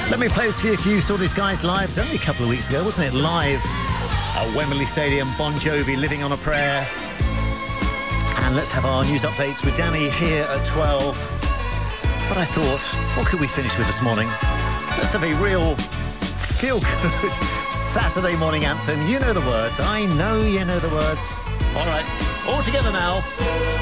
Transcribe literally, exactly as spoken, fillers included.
Let me play this for you if you saw these guys live. It was only a couple of weeks ago, wasn't it? Live at Wembley Stadium, Bon Jovi, Living on a Prayer. And let's have our news updates with Danny here at twelve. But I thought, what could we finish with this morning? Let's have a real feel-good Saturday morning anthem. You know the words. I know you know the words. All right, all together now.